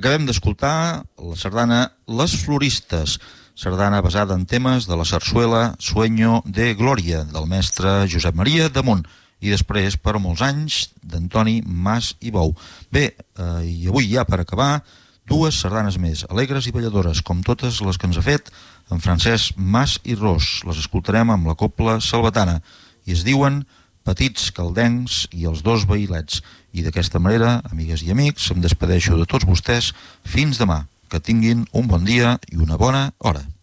Acabem d'escoltar la sardana Les Floristes, sardana basada en temes de la sarsuela Sueño de Gloria, del mestre Josep Maria Damunt, i després, per molts anys, d'Antoni Mas i Bou. Bé, i avui ja per acabar, dues sardanes més, alegres i balladores, com totes les que ens ha fet en Francesc Mas i Ros. Les escoltarem amb la cobla salvatana i es diuen Petits caldencs i els dos vailets. I d'aquesta manera, amigues i amics, em despedeixo de tots vostès fins demà. Que tinguin un bon dia i una bona hora.